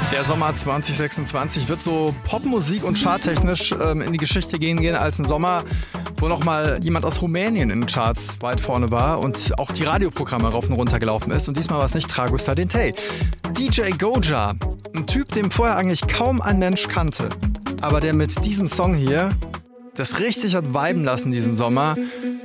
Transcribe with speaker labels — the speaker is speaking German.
Speaker 1: Der Sommer 2026 wird so Popmusik und charttechnisch in die Geschichte gehen als ein Sommer, wo nochmal jemand aus Rumänien in den Charts weit vorne war und auch die Radioprogramme rauf und runter gelaufen ist. Und diesmal war es nicht Dragoș Dintei. DJ Goja, ein Typ, den vorher eigentlich kaum ein Mensch kannte, aber der mit diesem Song hier das richtig hat viben lassen diesen Sommer.